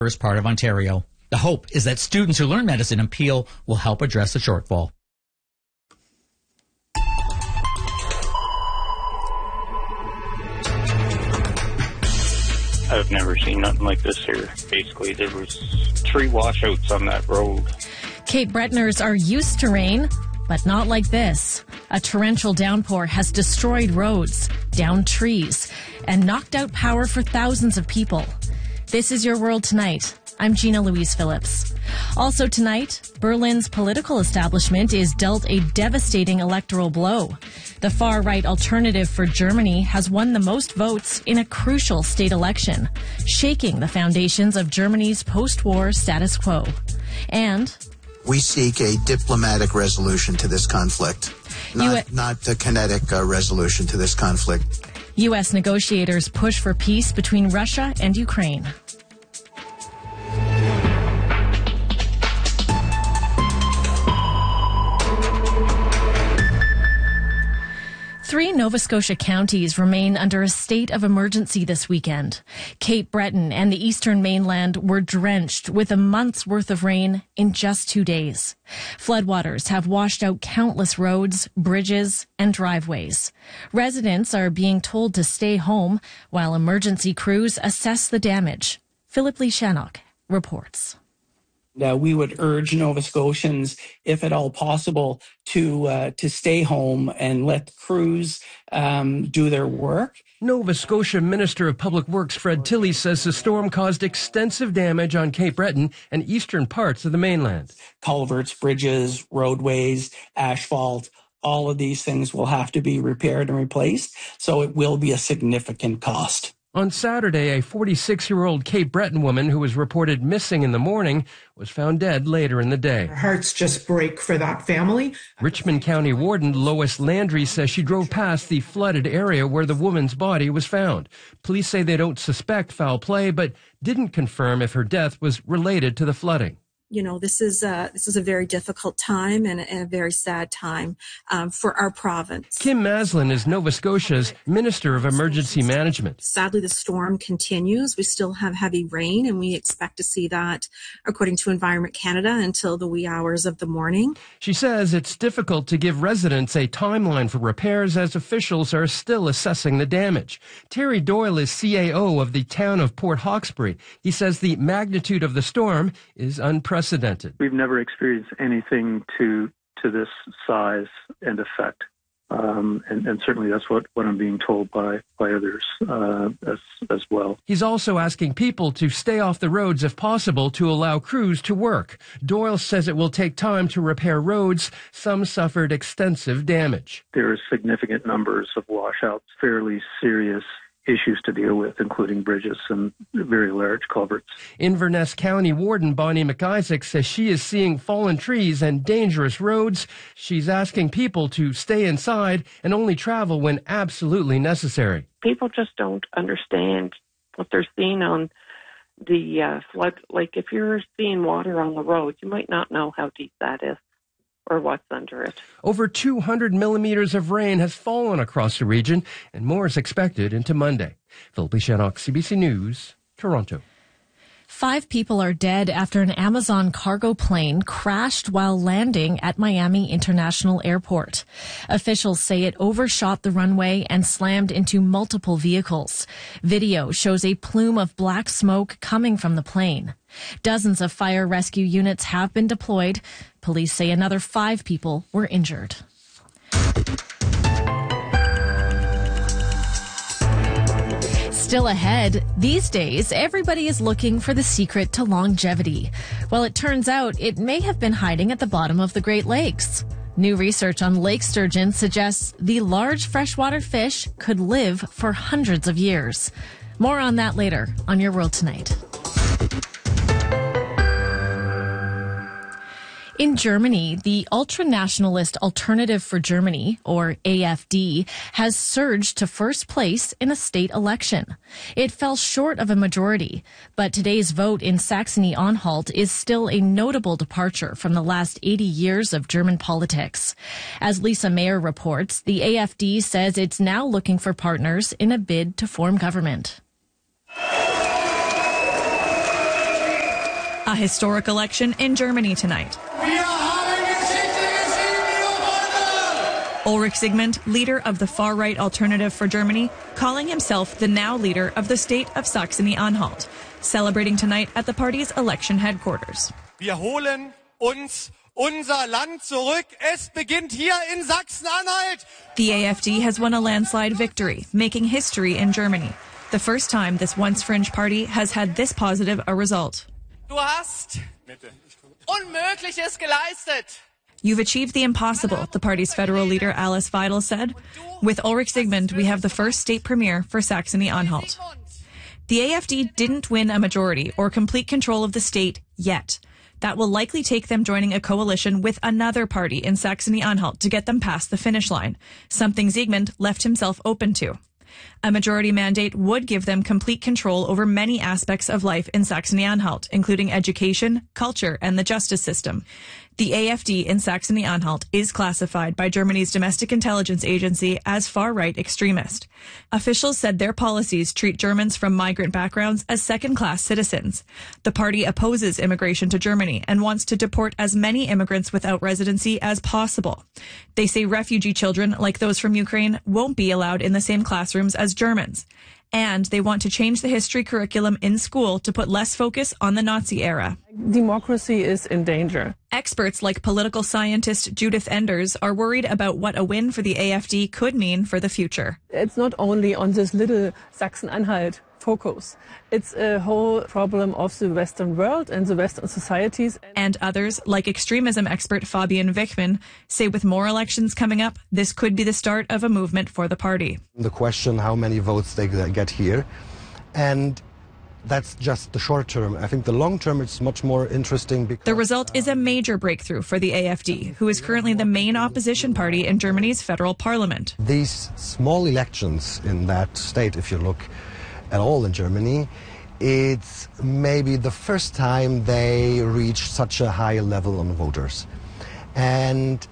first part of Ontario. The hope is that students who learn medicine in Peel will help address the shortfall. I've never seen nothing like this here. Basically, there was 3 washouts on that road. Cape Bretoners are used to rain, but not like this. A torrential downpour has destroyed roads, downed trees, and knocked out power for thousands of people. This is Your World Tonight. I'm Gina Louise Phillips. Also tonight, Berlin's political establishment is dealt a devastating electoral blow. The far-right Alternative for Germany has won the most votes in a crucial state election, shaking the foundations of Germany's post-war status quo. And we seek a diplomatic resolution to this conflict, not a kinetic resolution to this conflict. U.S. negotiators push for peace between Russia and Ukraine. Three Nova Scotia counties remain under a state of emergency this weekend. Cape Breton and the eastern mainland were drenched with a month's worth of rain in just 2 days. Floodwaters have washed out countless roads, bridges, and driveways. Residents are being told to stay home while emergency crews assess the damage. Philip Lee Shannock reports. We would urge Nova Scotians, if at all possible, to stay home and let crews do their work. Nova Scotia Minister of Public Works Fred Tilley says the storm caused extensive damage on Cape Breton and eastern parts of the mainland. Culverts, bridges, roadways, asphalt, all of these things will have to be repaired and replaced, so it will be a significant cost. On Saturday, a 46-year-old Cape Breton woman who was reported missing in the morning was found dead later in the day. Our hearts just break for that family. Richmond County Warden Lois Landry says she drove past the flooded area where the woman's body was found. Police say they don't suspect foul play, but didn't confirm if her death was related to the flooding. You know, this is a very difficult time and a very sad time for our province. Kim Maslin is Nova Scotia's Minister of Emergency Management. Sadly, the storm continues. We still have heavy rain, and we expect to see that, according to Environment Canada, until the wee hours of the morning. She says it's difficult to give residents a timeline for repairs as officials are still assessing the damage. Terry Doyle is CAO of the town of Port Hawkesbury. He says the magnitude of the storm is unprecedented. We've never experienced anything to this size and effect. And certainly that's what I'm being told by others as well. He's also asking people to stay off the roads if possible to allow crews to work. Doyle says it will take time to repair roads. Some suffered extensive damage. There are significant numbers of washouts, fairly serious issues to deal with, including bridges and very large culverts. Inverness County Warden Bonnie McIsaac says she is seeing fallen trees and dangerous roads. She's asking people to stay inside and only travel when absolutely necessary. People just don't understand what they're seeing on the flood. Like, if you're seeing water on the road, you might not know how deep that is or what's under it. Over 200 millimeters of rain has fallen across the region, and more is expected into Monday. Philip Shannock, CBC News, Toronto. 5 people are dead after an Amazon cargo plane crashed while landing at Miami International Airport. Officials say it overshot the runway and slammed into multiple vehicles. Video shows a plume of black smoke coming from the plane. Dozens of fire rescue units have been deployed. Police say another 5 people were injured. Still ahead, these days, everybody is looking for the secret to longevity. Well, it turns out it may have been hiding at the bottom of the Great Lakes. New research on lake sturgeon suggests the large freshwater fish could live for hundreds of years. More on that later on Your World Tonight. In Germany, the ultranationalist Alternative for Germany, or AfD, has surged to first place in a state election. It fell short of a majority, but today's vote in Saxony-Anhalt is still a notable departure from the last 80 years of German politics. As Lisa Mayer reports, the AfD says it's now looking for partners in a bid to form government. A historic election in Germany tonight. Ulrich Siegmund, leader of the far-right Alternative for Germany, calling himself the now leader of the state of Saxony-Anhalt, celebrating tonight at the party's election headquarters. Wir holen uns unser Land zurück. Es beginnt hier in Sachsen-Anhalt. The AfD has won a landslide victory, making history in Germany. The first time this once fringe party has had this positive a result. Du hast Unmögliches geleistet. You've achieved the impossible, the party's federal leader Alice Weidel said. With Ulrich Siegmund, we have the first state premier for Saxony-Anhalt. The AfD didn't win a majority or complete control of the state yet. That will likely take them joining a coalition with another party in Saxony-Anhalt to get them past the finish line, something Siegmund left himself open to. A majority mandate would give them complete control over many aspects of life in Saxony-Anhalt, including education, culture, and the justice system. The AfD in Saxony-Anhalt is classified by Germany's domestic intelligence agency as far-right extremist. Officials said their policies treat Germans from migrant backgrounds as second-class citizens. The party opposes immigration to Germany and wants to deport as many immigrants without residency as possible. They say refugee children, like those from Ukraine, won't be allowed in the same classrooms as Germans. And they want to change the history curriculum in school to put less focus on the Nazi era. Democracy is in danger. Experts like political scientist Judith Enders are worried about what a win for the AfD could mean for the future. It's not only on this little Sachsen-Anhalt focus. It's a whole problem of the Western world and the Western societies. And others, like extremism expert Fabian Wichmann, say with more elections coming up, this could be the start of a movement for the party. The question, how many votes they get here. And that's just the short term. I think the long term, it's much more interesting. Because the result is a major breakthrough for the AfD, who is currently the main opposition party in Germany's federal parliament. These small elections in that state, if you look at all in Germany, it's maybe the first time they reach such a high level on voters. And